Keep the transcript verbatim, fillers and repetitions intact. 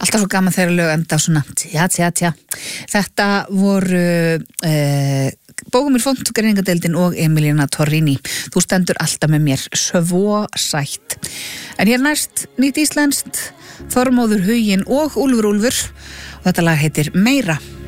Alltaf svo gaman þegar lög enda svona tja, tja, tja. Þetta voru uh, Bókumir Font, greiningadeildin og Emilíana Torrini. Þú stendur alltaf með mér, svo sætt. En hér næst nýtt íslenskt, Þormóður Huginn og Úlfur Úlfur og þetta lag heitir Meira.